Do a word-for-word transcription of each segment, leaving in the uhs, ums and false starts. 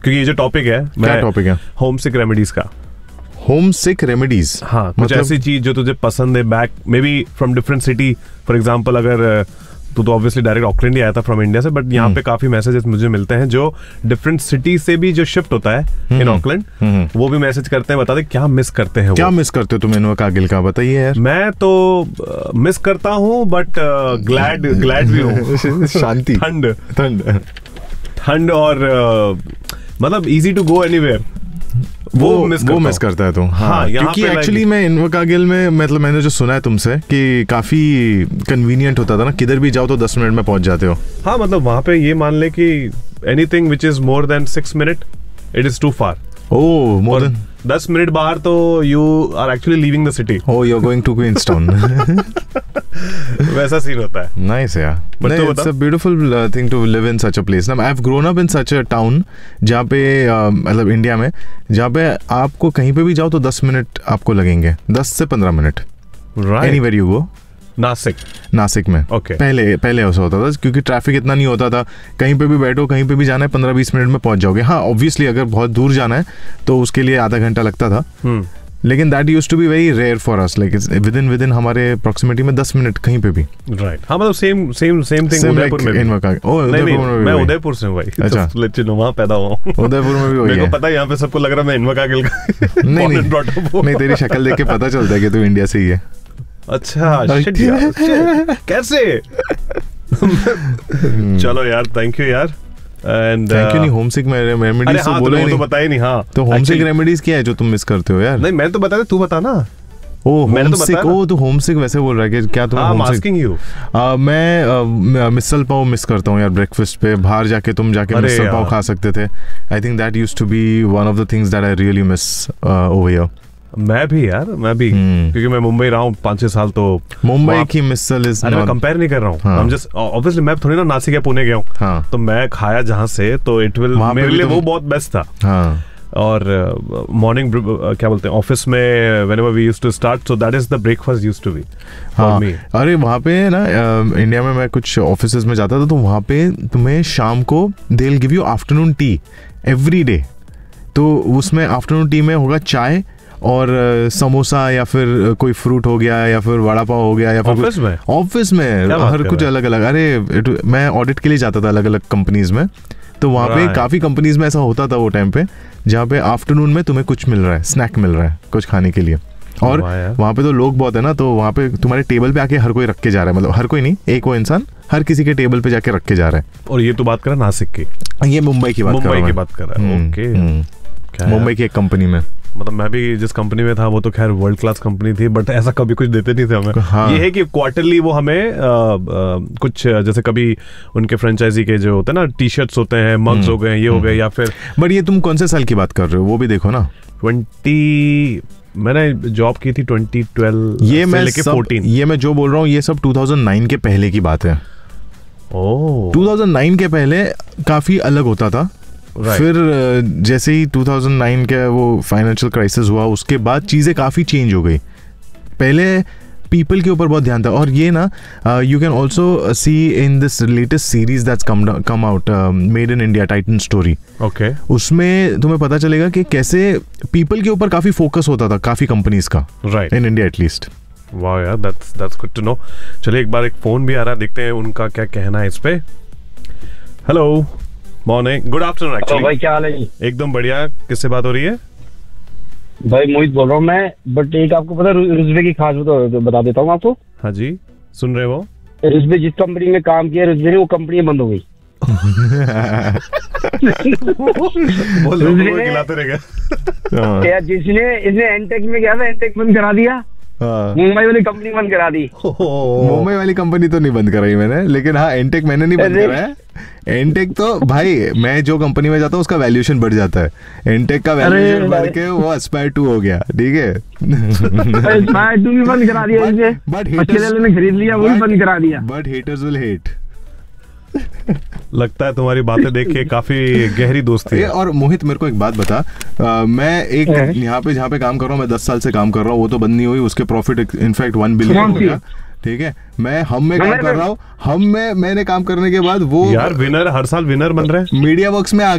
क्योंकि ये जो टॉपिक है, क्या टॉपिक है? होम सिक रेमेडीज का। होम सिक रेमेडीज, हाँ, कुछ मतलब? ऐसी चीज जो तुझे पसंद है, back may be from different city. For example अगर तू तो ऑब्वियसली डायरेक्ट ऑकलैंड ही आया था फ्रॉम इंडिया से, बट यहाँ पे काफी मैसेजेस मुझे मिलते हैं जो डिफरेंट सिटी से भी जो शिफ्ट होता है इन ऑकलैंड, वो भी मैसेज करते हैं, बता दे क्या मिस करते हैं। क्या मिस करते हो तुम इनवकागिल का, बताइए यार। मैं तो मिस करता हूँ, बट ग्लैड ग्लैड भी हूँ। शांति, ठंड ठंड ठंड और मतलब इजी टू गो एनीवेयर, वो मिस वो मिस करता है तो। हाँ, हाँ, क्योंकि एक्चुअली मैं इनवकागिल में, मतलब मैंने जो सुना है तुमसे कि काफी कन्वीनियंट होता था ना, किधर भी जाओ तो दस मिनट में पहुंच जाते हो। हाँ, मतलब वहां पे ये मान ले कि anything which is more than six minute it is to far. Oh, more than दस मिनट बाहर तो you are actually leaving the city. Oh, you are going to Queenstown. वैसा सीन होता है। नाइस यार, but it's a beautiful thing to live in such a place. I have grown up in such a town जहाँ पे मतलब India में, जहाँ पे आपको कहीं पे भी जाओ तो दस मिनट आपको लगेंगे, दस से पंद्रह minute. Anywhere you go. Nashik Nashik में okay. पहले पहले ऐसा होता था क्योंकि ट्रैफिक इतना नहीं होता था, कहीं पे भी बैठो, कहीं पे भी जाना है, पंद्रह बीस मिनट में पहुंच जाओगे। हाँ, ऑब्वियसली अगर बहुत दूर जाना है तो उसके लिए आधा घंटा लगता था, hmm. लेकिन that used to be very rare for us, like with in with in हमारे प्रॉक्सिमिटी में दस मिनट कहीं पे भी। राइट, हाँ, मतलब same same same thing Udaipur में भी। ओह, उदयपुर में भी। मैं उदयपुर से हूँ भाई। अच्छा, लेट्स नो वहाँ पैदा हुआ हूँ। उदयपुर में भी वही है। मेरे को पता है, यहाँ पे सबको लग रहा है मैं इनवकागिल का। नहीं नहीं नहीं, तेरी शक्ल देख के पता चलता है कि तू इंडिया से ही है। अच्छा, शिट यार, कैसे? चलो यार, थैंक यू यार। एंड थैंक यू नहीं, होम सिक रेमेडीज तो बोला ही नहीं, तो बता ही नहीं। हाँ, तो होम सिक रेमेडीज क्या है जो तुम मिस करते हो यार? नहीं, मैं तो बता दे, तू बता ना। ओ, होम सिक, ओ तो होम सिक वैसे बोल रहा है कि क्या तुम होम सिक? Asking you. मैं मिसल पाव मिस करता हूँ यार, ब्रेकफास्ट पे बाहर जाके तुम जाके मिसल पाव खा सकते थे। I think that used to be one of the things that I really miss over here. मैं भी यार, मैं भी hmm. क्योंकि मैं मुंबई रहा हूँ पाँच छह साल, तो मुंबई की मिसल इज, अरे मैं कंपेयर नहीं कर रहा हूँ। हाँ. जस्ट ऑब्वियसली मैं थोड़ी ना नासिक या पुणे गया हूँ। हाँ. तो मैं खाया जहाँ से, तो इट विल मेरे लिए वो बहुत बेस्ट था। हाँ. और मॉर्निंग uh, क्या बोलते हैं, ऑफिस में whenever we used to start, so that is the breakfast used to be for me. अरे वहाँ पे ना इंडिया में मैं कुछ ऑफिसेज में जाता था, तो वहाँ पे तुम्हें शाम को they will give you afternoon T every day. तो उसमें आफ्टरनून टी में होगा चाय और समोसा या फिर कोई फ्रूट हो गया या फिर वड़ा पाव हो गया या फिर ऑफिस में ऑफिस में हर कुछ अलग अलग। अरे मैं ऑडिट के लिए जाता था अलग अलग कंपनीज में, तो वहाँ पे काफी कंपनीज में ऐसा होता था वो टाइम पे, जहाँ पे आफ्टरनून में तुम्हें कुछ मिल रहा है, स्नैक मिल रहा है कुछ खाने के लिए। और वहाँ पे तो लोग बहुत है ना, तो वहाँ पे तुम्हारे टेबल पे आके हर कोई रख के जा रहा है, मतलब हर कोई नहीं, एक वो इंसान हर किसी के टेबल पे जाके रख के जा रहा है। और ये तो बात कर रहा नासिक की, ये मुंबई की बात कर रहा है। मुंबई की बात कर रहा है, ओके। मुंबई की एक कंपनी में, मतलब मैं भी जिस कंपनी में था वो तो खैर वर्ल्ड क्लास कंपनी थी, बट ऐसा कभी कुछ देते नहीं थे हमें। हाँ। ये है कि क्वार्टरली वो हमें आ, आ, कुछ जैसे कभी उनके फ्रेंचाइजी के जो होते हैं ना, टी शर्ट्स होते हैं, मग्स हो गए, ये हो गए, या फिर। बट ये तुम कौन से साल की बात कर रहे हो, वो भी देखो ना। ट्वेंटी मैंने जॉब की थी ट्वेंटी ट्वेल्व ये मैं लेके फोर्टीन, ये मैं जो बोल रहा हूँ ये सब टू थाउजेंड नाइन के पहले की बात है। ओह, टू थाउजेंड नाइन के पहले काफी अलग होता था। Right. फिर जैसे ही टू थाउजेंड नाइन का वो फाइनेंशियल क्राइसिस हुआ, उसके बाद चीज़ें काफ़ी चेंज हो गई। पहले पीपल के ऊपर बहुत ध्यान था, और ये ना you can also see in this latest series that's come come out, made in India, Titan story. Okay, उसमें तुम्हें पता चलेगा कि कैसे पीपल के ऊपर काफ़ी फोकस होता था काफ़ी कंपनीज का, राइट, इन इंडिया एटलीस्ट। वाह यार, that's that's good to know. चलिए एक बार एक फोन भी आ रहा है, देखते हैं उनका क्या कहना है इस पे। Hello, morning, good afternoon actually. भाई क्या हाल है? एकदम बढ़िया। किससे बात हो रही है? भाई मोहित बोल रहा हूँ मैं, बट एक आपको पता है रुजबे की खास तो बता देता हूँ आपको। हाँ जी, सुन रहे हो? रुजबे जिस कंपनी में काम किया रुजबे ने, वो कंपनी बंद हो गई। बोल रुजबे खिलाते रह गए यार, जिसने इसने एनटेक में गया था, एनटेक बंद करा दिया। मुंबई वाली कंपनी बंद करा दी। मुंबई वाली कंपनी तो नहीं बंद कराई मैंने, लेकिन हाँ एनटेक मैंने नहीं बंद कराया। एनटेक तो भाई मैं जो कंपनी में जाता हूँ उसका वैल्यूएशन बढ़ जाता है, एनटेक का वैल्यूएशन बढ़ के वो एस्पायर टू हो गया, ठीक है। एस्पायर टू भी बंद करा दिया इसे, बट हेटर्स ने खरीद लिया, वो भी बंद करा दिया। But haters will hate. लगता है तुम्हारी बातें देख के काफी गहरी दोस्ती है। और मोहित मेरे को एक बात बता, आ, मैं एक यहाँ पे जहाँ पे काम कर रहा हूँ, मैं दस साल से काम कर रहा हूँ, वो तो बंद नहीं हुई, उसके प्रॉफिट इनफैक्ट वन बिलियन हो गया, ठीक है। मैं हम में काम कर रहा हूँ, हम में मैंने काम करने के बाद वो यार विनर हर साल विनर बन रहे हैं। मीडिया वर्क्स में आ गया,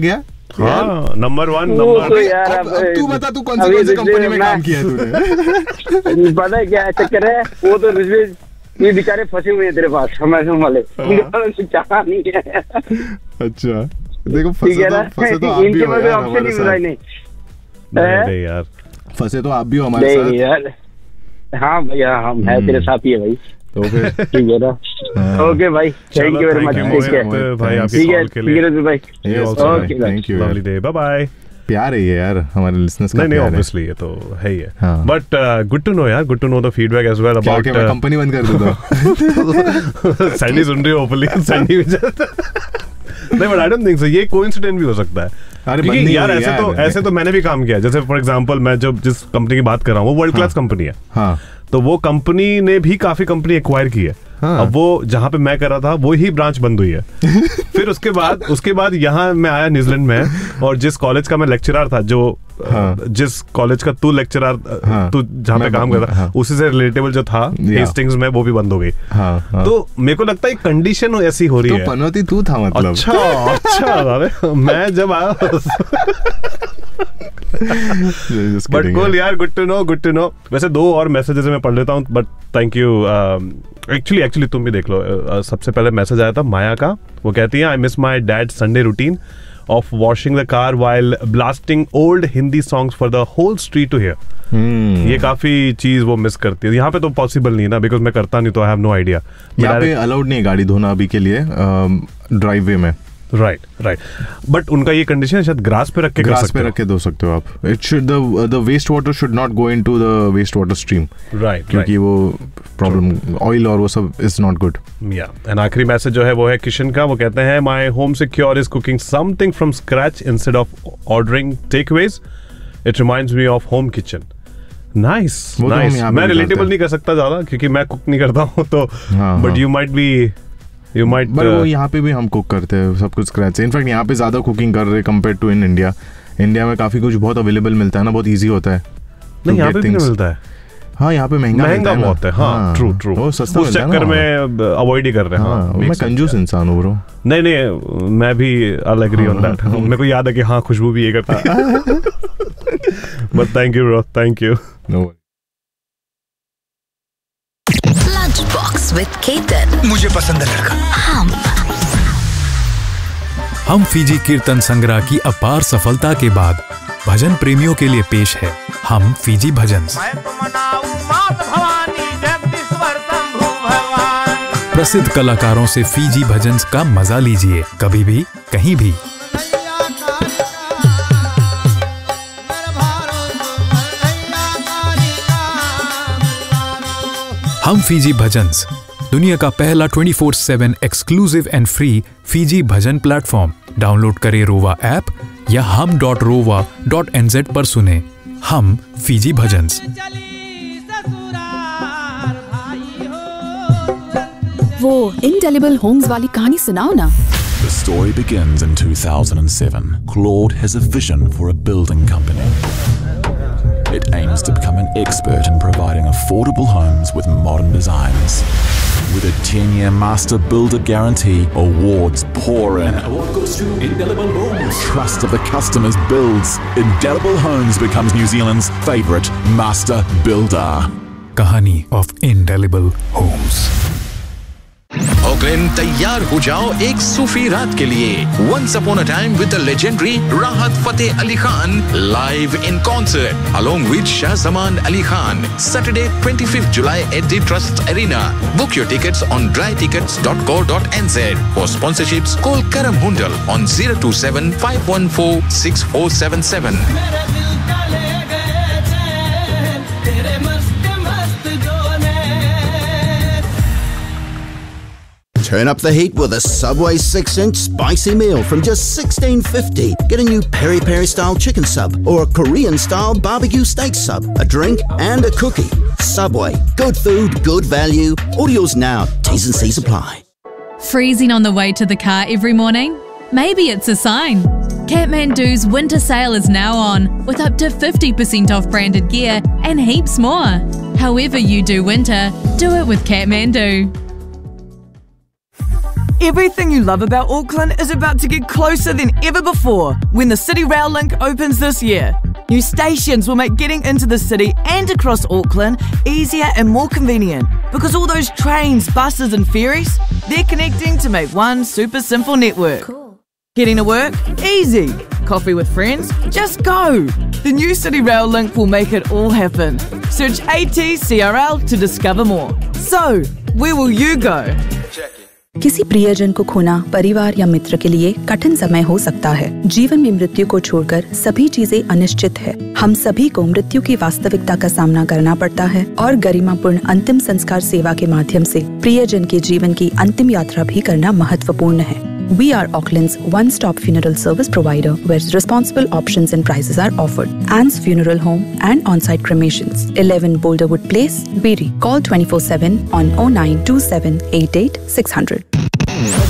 हाँ, नंबर वन नंबर। यार अब तू बता, तू कौन सी कौन सी कंपनी में काम किया तूने? पता है क्या चक्कर है, वो तो रिजवेज ये बेचारे फंसे हुए हैं तेरे पास, अमेज़न वाले, चाह नहीं है। अच्छा देखो, फंसे तो फंसे तो आप भी हो यार हमारे साथ। नहीं यार, फंसे तो आप भी हो हमारे साथ यार। हाँ भैया, हम है तेरे साथ ही है भाई। तो फिर ठीक है ना, ओके भाई, थैंक यू वेरी मच। ठीक है भाई, आपके कॉल के लिए भाई, okay thank you, lovely day, bye bye. प्यार है ये यार हमारे लिसनर्स का। नहीं ऑब्वियसली ये तो है ही है, बट गुड टू नो यार, good to know the feedback as well about. क्या मैं कंपनी बंद कर दूंगा? सैंडी सुन रही हो ओपनली, सैंडी भी नहीं, but I don't think so, ये कोइंसिडेंट भी हो सकता है। क्योंकि यार ऐसे तो ऐसे तो मैंने भी काम किया, जैसे फॉर एग्जांपल मैं जो जिस कंपनी की बात कर रहा हूँ वो वर्ल्ड क्लास कंपनी है। हाँ, तो वो कंपनी ने भी काफी कंपनी एक्वायर की है। हाँ। अब वो जहाँ पे मैं कर रहा था वो ही ब्रांच बंद हुई है। फिर उसके बाद उसके बाद यहाँ मैं आया न्यूजीलैंड में, और जिस कॉलेज का मैं लेक्चरर था, जो हाँ। जिस कॉलेज का तू लेक्चरर हाँ। तू जहाँ पे काम कर रहा हाँ। उसी से रिलेटेबल जो था हेस्टिंग्स में, वो भी बंद हो गई। हाँ, हाँ। तो मेरे को लगता है कंडीशन ऐसी हो रही तो है। पनौती तू था मतलब? अच्छा अच्छा, अरे मैं जब आया। बट कूल यार, good to know, good to know. वैसे दो और मैसेजेस मैं पढ़ लेता हूँ, but thank you. Actually actually तुम भी देख लो। uh, सबसे पहले मैसेज आया था माया का, वो कहती है I miss my dad Sunday routine of washing the car while blasting old Hindi songs for the whole street to here. ये काफी चीज वो मिस करती है। यहाँ पे तो पॉसिबल नहीं ना, बिकॉज मैं करता नहीं, तो आई हैव नो आइडिया। यहाँ पे अलाउड नहीं है गाड़ी धोना अभी के लिए ड्राइववे में। राइट राइट, बट उनका ये कंडीशन शायद ग्रास पे रख के ग्रास पे रख के धो सकते हो आप। It should the the waste water should not go into the waste water stream, right, क्योंकि वो प्रॉब्लम ऑयल और वो सब इज नॉट गुड। या एंड आखिरी मैसेज जो है वो है किशन का, वो कहते हैं my home secure is cooking something from scratch instead of ordering takeaways. It reminds me of home kitchen. Nice nice. मैं रिलेटेबल नहीं कर सकता ज्यादा क्योंकि मैं कुक नहीं करता हूँ, तो but you might be You might, but uh, वो यहाँ पे भी हम कुक करते हैं सब कुछ स्क्रैच से। इनफैक्ट यहाँ पे ज़्यादा कुकिंग कर रहे compare to in India. India में काफ़ी कुछ बहुत अवेलेबल मिलता है ना, बहुत इजी होता है। नहीं, यहाँ पे भी मिलता है। हाँ, यहाँ पे महंगा महंगा बहुत है। हाँ, ट्रू ट्रू। वो सस्ता उस चक्कर में अवॉइड ही कर रहे हैं। हाँ, मैं कंजूस इंसान हूँ ब्रो। नहीं नहीं, मैं भी आई एग्री ऑन दैट। मेरे को याद है कि हाँ, खुशबू भी ये करती है। But thank you bro, thank you. No box with Ketan. मुझे पसंद है लड़का। हम हम फीजी कीर्तन संग्रह की अपार सफलता के बाद भजन प्रेमियों के लिए पेश है हम फीजी भजन्स। प्रसिद्ध कलाकारों से फीजी भजन्स का मजा लीजिए, कभी भी कहीं भी। हम फीजी भजन्स दुनिया का पहला twenty four seven exclusive and free Fiji bhajan platform. Download करें रोवा ऐप या हम डॉट रोवा डॉट एन जेड पर सुने हम फीजी भजन्स। वो इंडेलिबल होम्स वाली कहानी सुनाओ ना। The story begins in two thousand seven. Claude has a vision for a building company. It aims to become an expert in providing affordable homes with modern designs. With a ten-year master builder guarantee, awards pour in. And award goes to Indelible Homes. Trust of the customers builds. Indelible Homes becomes New Zealand's favourite master builder. कहानी of Indelible Homes. Auckland तैयार हो जाओ एक सूफी रात के लिए। Once upon a time with the legendary Rahat Fateh Ali Khan live in concert along with Shah Zaman Ali Khan. Saturday twenty-fifth July at the Trust Arena. Book your tickets on dry tickets dot co dot n z. For sponsorships, call Karam Hundal on zero two seven five one four six four seven seven. Turn up the heat with a Subway six inch spicy meal from just sixteen fifty. Get a new peri peri style chicken sub or a Korean style barbecue steak sub, a drink and a cookie. Subway, good food, good value. Orders now. T's and C's apply. Freezing on the way to the car every morning? Maybe it's a sign. Kathmandu's winter sale is now on with up to fifty percent off branded gear and heaps more. However you do winter, do it with Kathmandu. Everything you love about Auckland is about to get closer than ever before when the City Rail Link opens this year. New stations will make getting into the city and across Auckland easier and more convenient because all those trains, buses and ferries, they're connecting to make one super simple network. Cool. Getting to work? Easy. Coffee with friends? Just go. The new City Rail Link will make it all happen. Search A T C R L to discover more. So, where will you go? किसी प्रियजन को खोना परिवार या मित्र के लिए कठिन समय हो सकता है। जीवन में मृत्यु को छोड़कर सभी चीजें अनिश्चित है। हम सभी को मृत्यु की वास्तविकता का सामना करना पड़ता है और गरिमापूर्ण अंतिम संस्कार सेवा के माध्यम से प्रियजन के जीवन की अंतिम यात्रा भी करना महत्वपूर्ण है। We are Auckland's one-stop funeral service provider where responsible options and prices are offered. Anne's Funeral Home and on-site cremations. eleven Boulderwood Place, Beery. Call twenty-four seven on oh nine two seven eight eight six hundred.